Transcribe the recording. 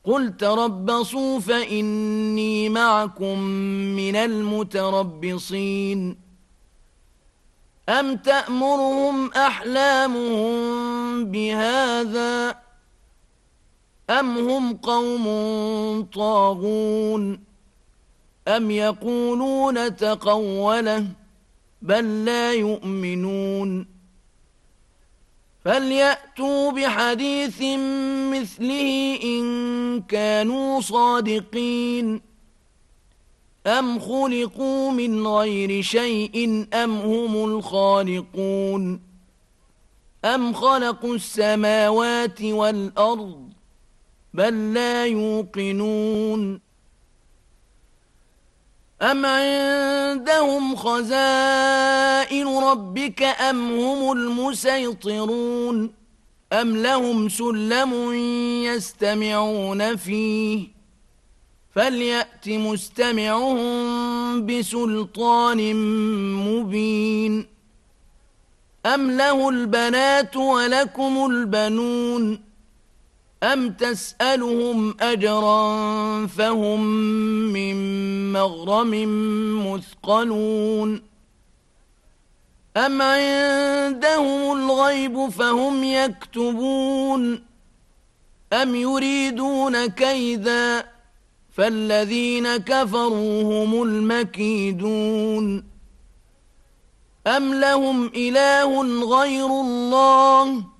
قل تربصوا فإني معكم من المتربصين أم تأمرهم أحلامهم بهذا أم هم قوم طاغون أم يقولون تقوله بل لا يؤمنون فليأتوا بحديث مثله إن كانوا صادقين أم خلقوا من غير شيء أم هم الخالقون أم خلقوا السماوات والأرض بل لا يوقنون أم عندهم خزائن ربك أم هم المسيطرون أم لهم سلم يستمعون فيه فليأت مستمعهم بسلطان مبين أم له البنات ولكم البنون أم تسألهم أجرا فهم من مغرم مثقلون أم عندهم الغيب فهم يكتبون أم يريدون كيدا فالذين كفروا هم المكيدون أم لهم إله غير الله